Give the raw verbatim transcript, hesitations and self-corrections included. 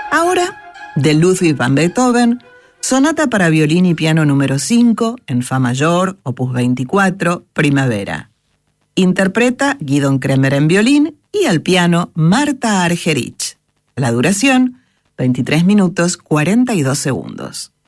Ahora, de Ludwig van Beethoven, Sonata para violín y piano número cinco, en fa mayor, opus veinticuatro, Primavera. Interpreta Guidon Kremer en violín y al piano Marta Argerich. La duración, veintitrés minutos cuarenta y dos segundos.